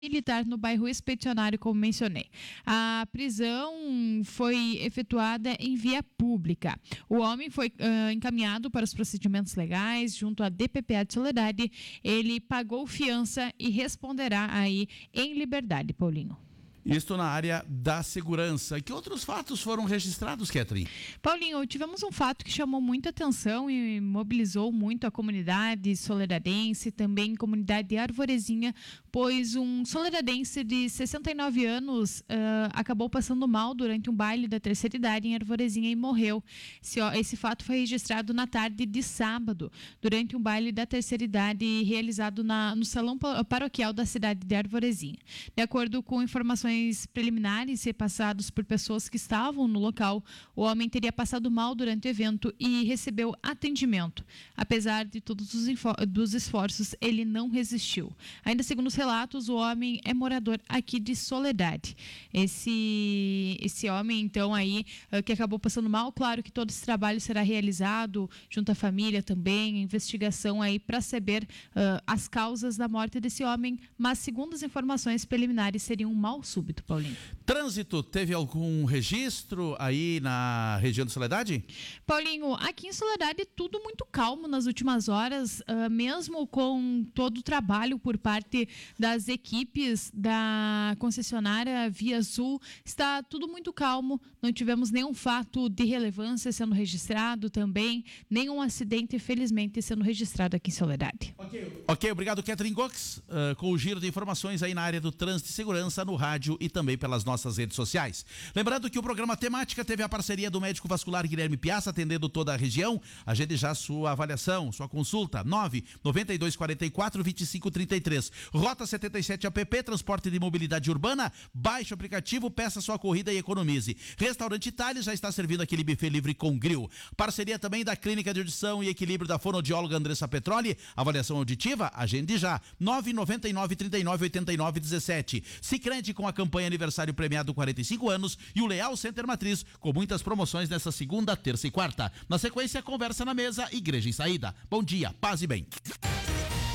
militar no bairro Expedicionário, como mencionei. A prisão foi efetuada em via pública. O homem foi encaminhado para os procedimentos legais junto à DPPA de Soledade. Ele pagou fiança e responderá aí em liberdade, Paulinho. Isto na área da segurança. Que outros fatos foram registrados, Catherine? Paulinho, tivemos um fato que chamou muita atenção e mobilizou muito a comunidade soledadense, também comunidade arvorezinha, pois um soledadense de 69 anos acabou passando mal durante um baile da terceira idade em Arvorezinha e morreu. Esse fato foi registrado na tarde de sábado, durante um baile da terceira idade realizado no salão paroquial da cidade de Arvorezinha. De acordo com informações preliminares repassados por pessoas que estavam no local, o homem teria passado mal durante o evento e recebeu atendimento. Apesar de todos dos esforços, ele não resistiu. Ainda segundo os relatos, o homem é morador aqui de Soledade. Esse homem, então, aí, que acabou passando mal, claro que todo esse trabalho será realizado junto à família também, investigação aí para saber as causas da morte desse homem, mas segundo as informações preliminares, seria um mal súbito, Paulinho. Trânsito, teve algum registro aí na região de Soledade? Paulinho, aqui em Soledade tudo muito calmo nas últimas horas, mesmo com todo o trabalho por parte das equipes da concessionária Via Sul, está tudo muito calmo, não tivemos nenhum fato de relevância sendo registrado também, nenhum acidente, felizmente, sendo registrado aqui em Soledade. Ok, obrigado, Catherine Gox, com o giro de informações aí na área do trânsito e segurança no rádio e também pelas nossas redes sociais. Lembrando que o programa Temática teve a parceria do médico vascular Guilherme Piazza, atendendo toda a região. Agende já sua avaliação, sua consulta, 992442533. Rota 77 app, transporte de mobilidade urbana. Baixe o aplicativo, peça sua corrida e economize. Restaurante Itália já está servindo aquele buffet livre com grill. Parceria também da Clínica de Audição e Equilíbrio da fonoaudióloga Andressa Petroli. Avaliação auditiva, agende já, 999398917. Sicredi com a campanha aniversário premiado 45 anos e o Leal Center Matriz com muitas promoções nessa segunda, terça e quarta. Na sequência, conversa na mesa, Igreja em Saída. Bom dia, paz e bem.